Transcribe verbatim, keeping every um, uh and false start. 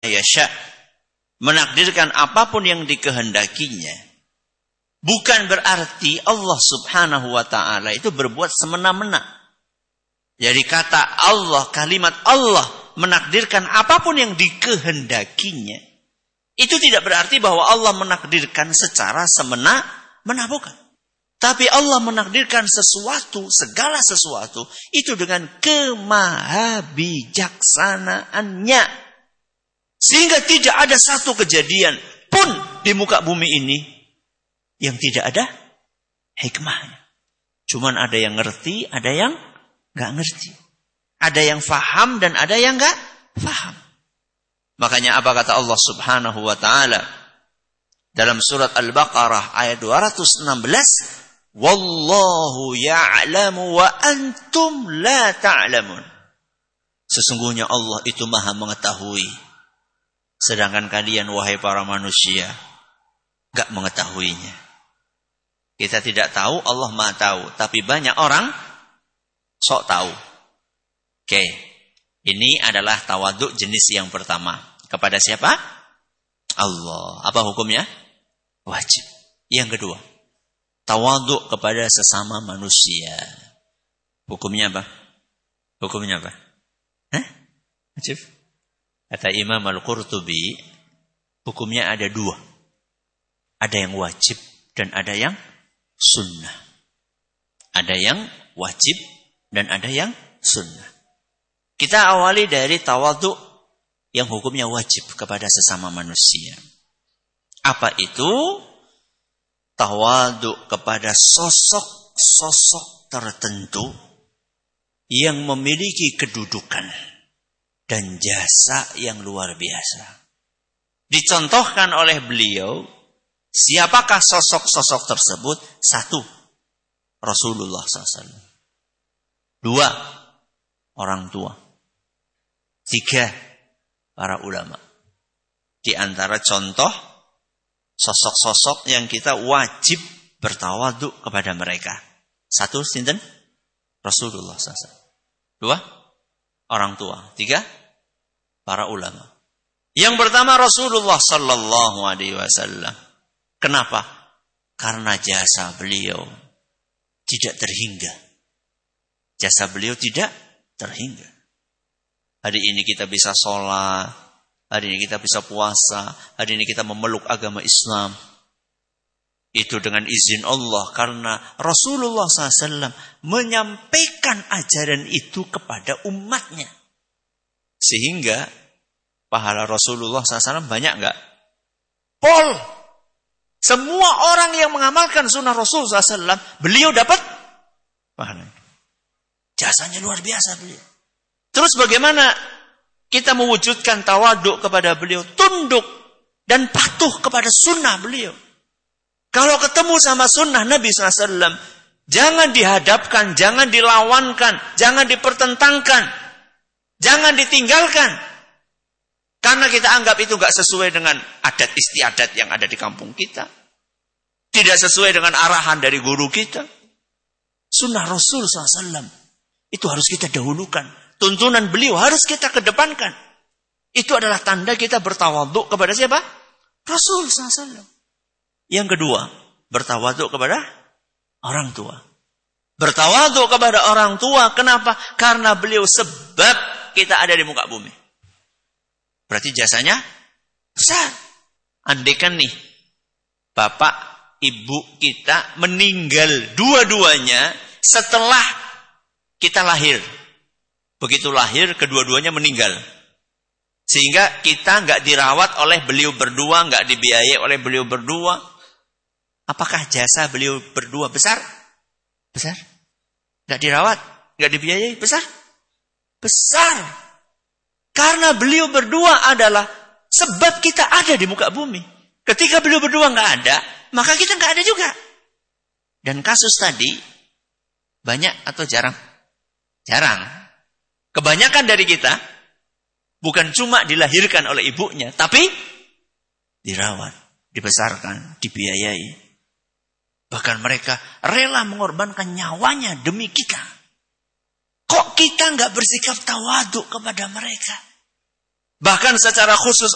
yasha, menakdirkan apapun yang dikehendakinya, bukan berarti Allah Subhanahu wa ta'ala itu berbuat semena-mena. Jadi kata Allah, kalimat Allah menakdirkan apapun yang dikehendakinya, itu tidak berarti bahwa Allah menakdirkan secara semena-mena, bukan. Tapi Allah menakdirkan sesuatu, segala sesuatu, itu dengan kemahabijaksanaannya. Sehingga tidak ada satu kejadian pun di muka bumi ini yang tidak ada hikmahnya. Cuman ada yang ngerti, ada yang gak ngerti. Ada yang faham dan ada yang gak faham. Makanya apa kata Allah Subhanahu wa ta'ala dalam surat Al-Baqarah ayat dua ratus enam belas, Wallahu ya'lamu wa antum la ta'lamun. Sesungguhnya Allah itu maha mengetahui, sedangkan kalian wahai para manusia gak mengetahuinya. Kita tidak tahu, Allah maha tahu. Tapi banyak orang sok tahu. Oke, ini adalah tawaduk jenis yang pertama. Kepada siapa? Allah. Apa hukumnya? Wajib. Yang kedua, tawaduk kepada sesama manusia. Hukumnya apa? Hukumnya apa? Hah? Wajib. Kata Imam Al-Qurtubi, hukumnya ada dua. Ada yang wajib dan ada yang sunnah. Ada yang wajib dan ada yang sunnah. Kita awali dari tawaduk yang hukumnya wajib kepada sesama manusia. Apa itu? Tawaduk kepada sosok-sosok tertentu yang memiliki kedudukan dan jasa yang luar biasa. Dicontohkan oleh beliau, siapakah sosok-sosok tersebut? Satu, Rasulullah shallallahu alaihi wasallam. Dua, orang tua. Tiga, para ulama. Di antara contoh sosok-sosok yang kita wajib bertawaduk kepada mereka. Satu, sinten? Rasulullah shallallahu alaihi wasallam. Dua, orang tua. Tiga, para ulama. Yang pertama Rasulullah sallallahu alaihi wasallam. Kenapa? Karena jasa beliau tidak terhingga. Jasa beliau tidak terhingga. Hari ini kita bisa sholat, hari ini kita bisa puasa, hari ini kita memeluk agama Islam. Itu dengan izin Allah, karena Rasulullah shallallahu alaihi wasallam menyampaikan ajaran itu kepada umatnya. Sehingga pahala Rasulullah shallallahu alaihi wasallam banyak enggak? Pol. Semua orang yang mengamalkan sunnah Rasul shallallahu alaihi wasallam, beliau dapat pahala. Jasanya luar biasa beliau. Terus bagaimana kita mewujudkan tawaduk kepada beliau? Tunduk dan patuh kepada sunnah beliau. Kalau ketemu sama sunnah Nabi shallallahu alaihi wasallam, jangan dihadapkan, jangan dilawankan, jangan dipertentangkan, jangan ditinggalkan. Karena kita anggap itu gak sesuai dengan adat istiadat yang ada di kampung kita. Tidak sesuai dengan arahan dari guru kita. Sunnah Rasul shallallahu alaihi wasallam itu harus kita dahulukan. Tuntunan beliau harus kita kedepankan. Itu adalah tanda kita bertawaduk kepada siapa? Rasul shallallahu alaihi wasallam. Yang kedua, bertawaduk kepada orang tua. Bertawaduk kepada orang tua, kenapa? Karena beliau sebab kita ada di muka bumi. Berarti jasanya besar. Andaikan nih, bapak, ibu kita meninggal dua-duanya setelah kita lahir. Begitu lahir, kedua-duanya meninggal. Sehingga kita nggak dirawat oleh beliau berdua, nggak dibiayai oleh beliau berdua. Apakah jasa beliau berdua besar? Besar. Nggak dirawat, nggak dibiayai, besar? Besar. Karena beliau berdua adalah sebab kita ada di muka bumi. Ketika beliau berdua nggak ada, maka kita nggak ada juga. Dan kasus tadi banyak atau jarang? Jarang. Kebanyakan dari kita bukan cuma dilahirkan oleh ibunya, tapi dirawat, dibesarkan, dibiayai. Bahkan mereka rela mengorbankan nyawanya demi kita. Kok kita nggak bersikap tawaduk kepada mereka? Bahkan secara khusus